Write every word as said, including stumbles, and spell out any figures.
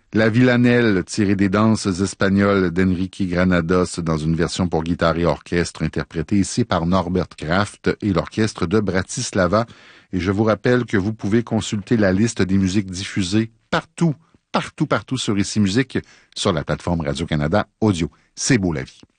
La Villanelle, tirée des danses espagnoles d'Enrique Granados dans une version pour guitare et orchestre interprétée ici par Norbert Kraft et l'orchestre de Bratislava. Et je vous rappelle que vous pouvez consulter la liste des musiques diffusées partout, partout, partout sur Ici Musique, sur la plateforme Radio-Canada Audio. C'est beau la vie.